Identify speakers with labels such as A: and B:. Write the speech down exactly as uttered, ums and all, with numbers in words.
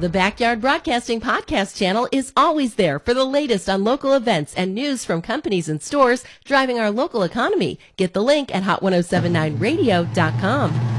A: The Backyard Broadcasting Podcast channel is always there for the latest on local events and news from companies and stores driving our local economy. Get the link at hot ten seventy-nine radio dot com.